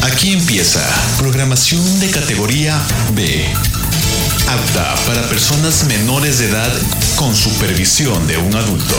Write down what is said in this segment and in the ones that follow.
Aquí empieza programación de categoría B, apta para personas menores de edad con supervisión de un adulto.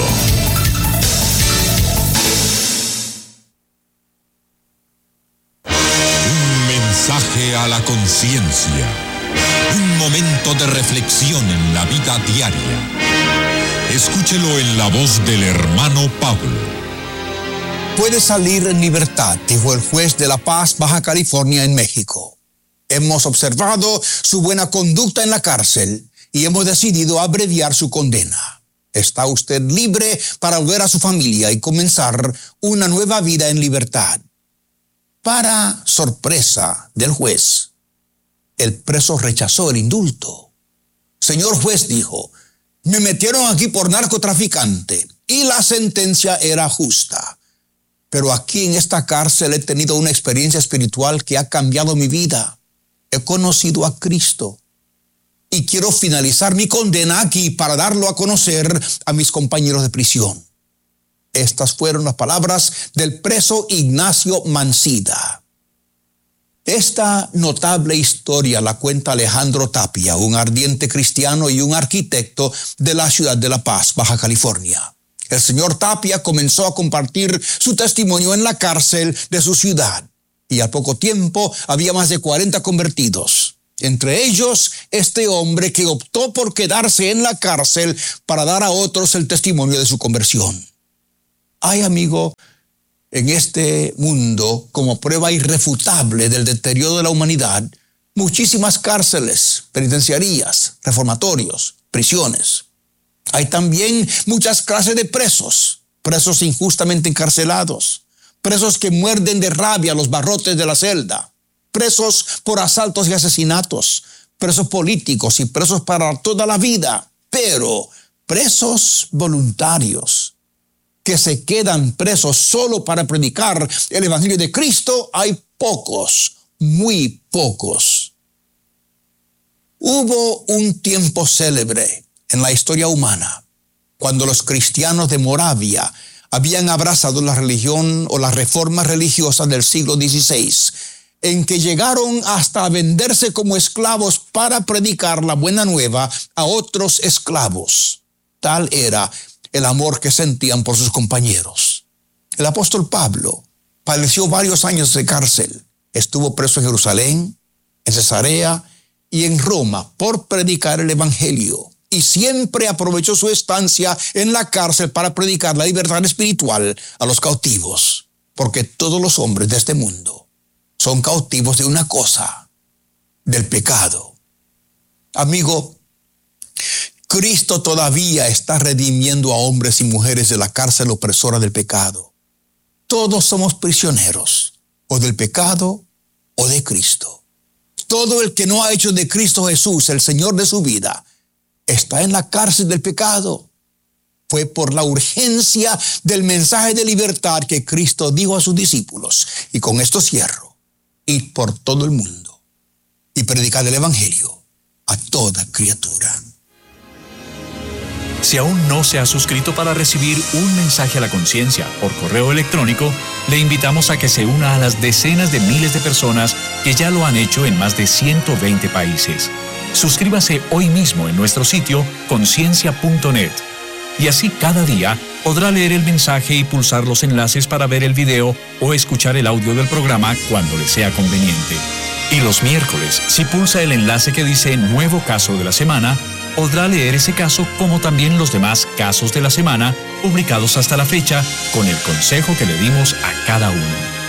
Un mensaje a la conciencia. Un momento de reflexión en la vida diaria. Escúchelo en la voz del hermano Pablo. Puede salir en libertad, dijo el juez de La Paz, Baja California, en México. Hemos observado su buena conducta en la cárcel y hemos decidido abreviar su condena. Está usted libre para volver a su familia y comenzar una nueva vida en libertad. Para sorpresa del juez, el preso rechazó el indulto. Señor juez, dijo, me metieron aquí por narcotraficante y la sentencia era justa. Pero aquí en esta cárcel he tenido una experiencia espiritual que ha cambiado mi vida. He conocido a Cristo y quiero finalizar mi condena aquí para darlo a conocer a mis compañeros de prisión. Estas fueron las palabras del preso Ignacio Mancida. Esta notable historia la cuenta Alejandro Tapia, un ardiente cristiano y un arquitecto de la ciudad de La Paz, Baja California. El señor Tapia comenzó a compartir su testimonio en la cárcel de su ciudad y al poco tiempo había más de 40 convertidos. Entre ellos, este hombre que optó por quedarse en la cárcel para dar a otros el testimonio de su conversión. Hay, amigo, en este mundo, como prueba irrefutable del deterioro de la humanidad, muchísimas cárceles, penitenciarías, reformatorios, prisiones. Hay también muchas clases de presos, presos injustamente encarcelados, presos que muerden de rabia los barrotes de la celda, presos por asaltos y asesinatos, presos políticos y presos para toda la vida, pero presos voluntarios que se quedan presos solo para predicar el Evangelio de Cristo, hay pocos, muy pocos. Hubo un tiempo célebre en la historia humana, cuando los cristianos de Moravia habían abrazado la religión o las reformas religiosas del siglo XVI, en que llegaron hasta venderse como esclavos para predicar la buena nueva a otros esclavos. Tal era el amor que sentían por sus compañeros. El apóstol Pablo padeció varios años de cárcel. Estuvo preso en Jerusalén, en Cesarea y en Roma por predicar el Evangelio. Y siempre aprovechó su estancia en la cárcel para predicar la libertad espiritual a los cautivos. Porque todos los hombres de este mundo son cautivos de una cosa, del pecado. Amigo, Cristo todavía está redimiendo a hombres y mujeres de la cárcel opresora del pecado. Todos somos prisioneros, o del pecado o de Cristo. Todo el que no ha hecho de Cristo Jesús el Señor de su vida está en la cárcel del pecado. Fue por la urgencia del mensaje de libertad que Cristo dijo a sus discípulos, y con esto cierro, id por todo el mundo y predicad el Evangelio a toda criatura. Si aún no se ha suscrito para recibir un mensaje a la conciencia por correo electrónico, le invitamos a que se una a las decenas de miles de personas que ya lo han hecho en más de 120 países. Suscríbase hoy mismo en nuestro sitio conciencia.net y así cada día podrá leer el mensaje y pulsar los enlaces para ver el video o escuchar el audio del programa cuando le sea conveniente. Y los miércoles, si pulsa el enlace que dice Nuevo Caso de la Semana, podrá leer ese caso como también los demás casos de la semana publicados hasta la fecha con el consejo que le dimos a cada uno.